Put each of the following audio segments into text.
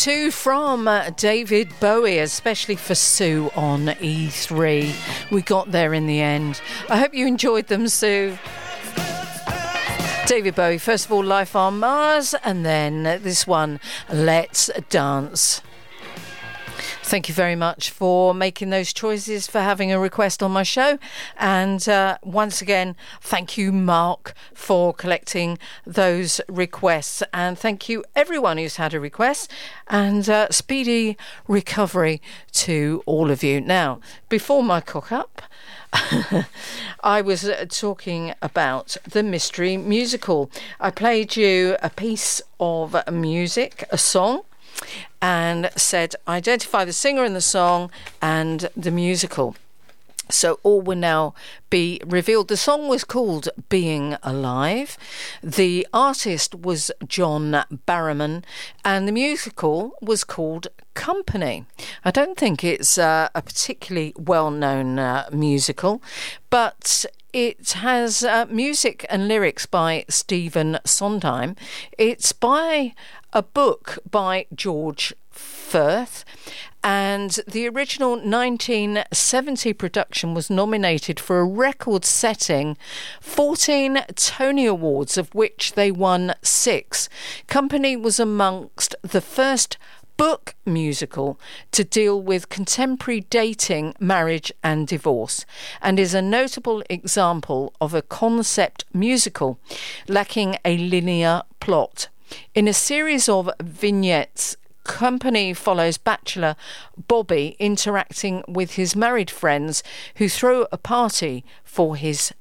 2 from David Bowie, especially for Sue on E3. We got there in the end. I hope you enjoyed them, Sue. David Bowie, first of all, Life on Mars, and then this one, Let's Dance. Thank you very much for making those choices, for having a request on my show. And once again, thank you, Mark, for collecting those requests. And thank you, everyone who's had a request. And speedy recovery to all of you. Now, before my cook-up, I was talking about the Mystery Musical. I played you a piece of music, a song, and said identify the singer in the song and the musical. So all will now be revealed. The song was called Being Alive. The artist was John Barrowman, and the musical was called Company. I don't think it's a particularly well-known musical, but it has music and lyrics by Stephen Sondheim. It's by a book by George Firth, and the original 1970 production was nominated for a record-setting 14 Tony Awards, of which they won 6. Company was amongst the first book musical to deal with contemporary dating, marriage and divorce, and is a notable example of a concept musical lacking a linear plot. In a series of vignettes, Company follows bachelor Bobby interacting with his married friends who throw a party for his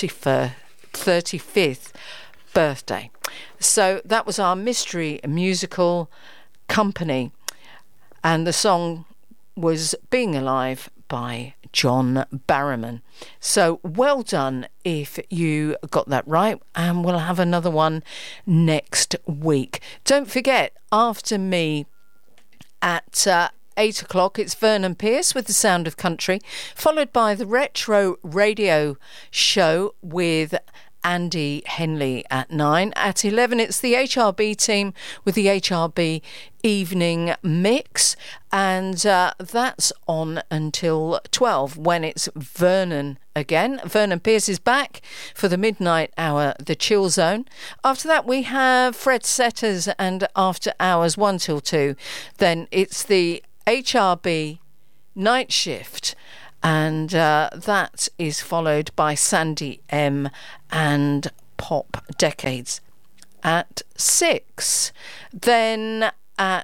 35th birthday. So that was our mystery musical, Company, and the song was Being Alive by John Barrowman. So well done if you got that right, and we'll have another one next week. Don't forget, after me at 8 o'clock, it's Vernon Pierce with The Sound of Country, followed by the Retro Radio Show with Andy Henley at 9. At 11, it's the HRB team with the HRB Evening Mix, and that's on until 12 when it's Vernon again. Vernon Pierce is back for the midnight hour, the Chill Zone. After that, we have Fred Setters and After Hours 1 till 2. Then it's the HRB Night Shift, and that is followed by Sandy M and Pop Decades at 6. Then at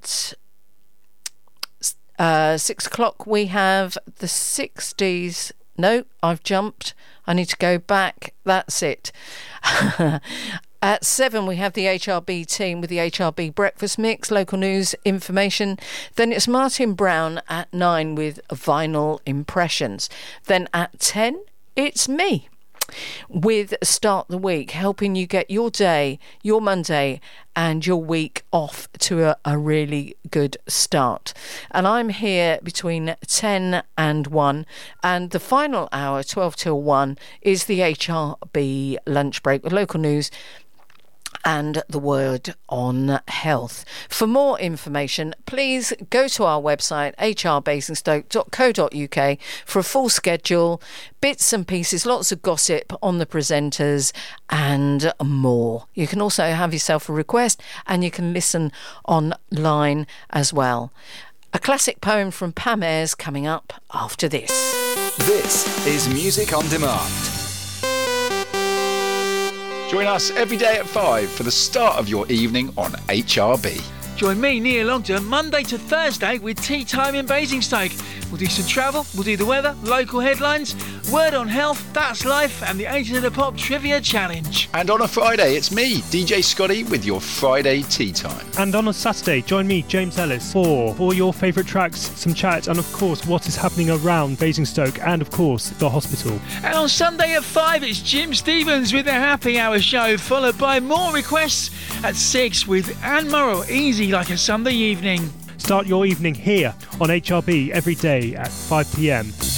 6 o'clock we have the 60s. No, I've jumped. I need to go back. That's it. At 7, we have the HRB team with the HRB Breakfast Mix, local news, information. Then it's Martin Brown at 9 with Vinyl Impressions. Then at 10, it's me with Start the Week, helping you get your day, your Monday and your week off to a really good start. And I'm here between 10 and 1, and the final hour, 12 till 1, is the HRB lunch break with local news and the word on health. For more information, please go to our website, hrbasingstoke.co.uk, for a full schedule, bits and pieces, lots of gossip on the presenters and more. You can also have yourself a request, and you can listen online as well. A classic poem from Pam Ayres coming up after this. This is Music on Demand. Join us every day at 5 for the start of your evening on HRB. Join me, Neil Ogden, Monday to Thursday with Tea Time in Basingstoke. We'll do some travel, we'll do the weather, local headlines, word on health, that's life, and the 80s of the Pop Trivia Challenge. And on a Friday, it's me, DJ Scotty, with your Friday Tea Time. And on a Saturday, join me, James Ellis, for your favourite tracks, some chat, and of course, what is happening around Basingstoke, and of course, the hospital. And on Sunday at 5, it's Jim Stevens with the Happy Hour show, followed by more requests at 6 with Anne Morrow, Easy Like a Sunday Evening. Start your evening here on HRB every day at 5 p.m.